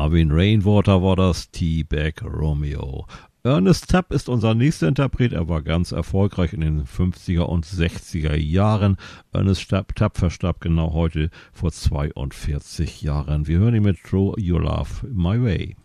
Marvin Rainwater war das, T-Bag Romeo. Ernest Tubb ist unser nächster Interpret. Er war ganz erfolgreich in den 50er und 60er Jahren. Ernest Tubb verstarb genau heute vor 42 Jahren. Wir hören ihn mit Throw Your Love My Way.